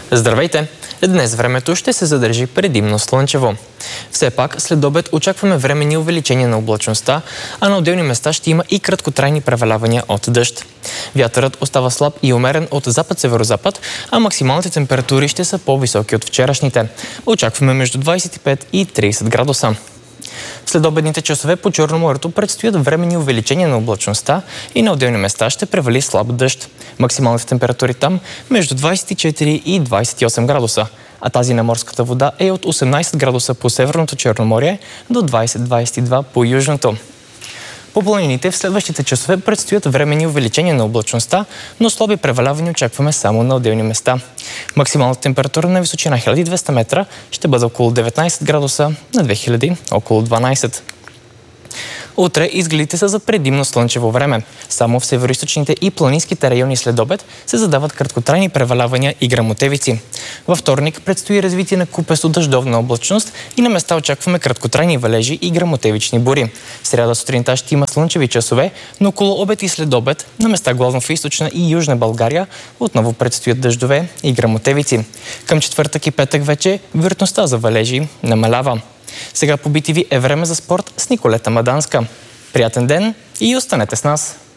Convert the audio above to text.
Здравейте! Днес времето ще се задържи предимно слънчево. Все пак, след обед очакваме временни увеличения на облачността, а на отделни места ще има и краткотрайни превалявания от дъжд. Вятърът остава слаб и умерен от запад-северозапад, а максималните температури ще са по-високи от вчерашните. Очакваме между 25 и 30 градуса. След обедните часове по Черноморието предстоят временни увеличения на облачността и на отделни места ще превали слаб дъжд. Максималните температури там между 24 и 28 градуса, а тази на морската вода е от 18 градуса по Северното Черноморие до 20-22 по Южното. По планините в следващите часове предстоят временни увеличения на облачността, но слаби превалявания очакваме само на отделни места. Максималната температура на височина 1200 метра ще бъде около 19 градуса, на 2000 около 12. Утре изгледите са за предимно слънчево време. Само в североизточните и планинските райони след обед се задават краткотрайни превалявания и гръмотевици. Във вторник предстои развитие на купесто дъждовна облачност и на места очакваме краткотрайни валежи и гръмотевични бури. В сряда сутринта ще има слънчеви часове, но около обед и след обед на места главно в източна и южна България отново предстоят дъждове и гръмотевици. Към четвъртък и петък вече вероятността за валежи намалява. Сега по BTV е време за спорт с Николета Маданска. Приятен ден и останете с нас!